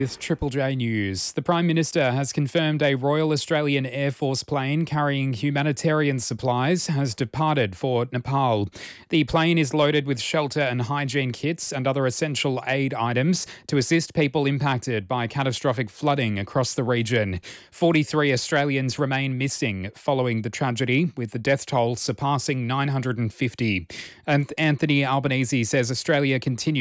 With Triple J News, the Prime Minister has confirmed a Royal Australian Air Force plane carrying humanitarian supplies has departed for Nepal. The plane is loaded with shelter and hygiene kits and other essential aid items to assist people impacted by catastrophic flooding across the region. 43 Australians remain missing following the tragedy, with the death toll surpassing 950. And Anthony Albanese says Australia continues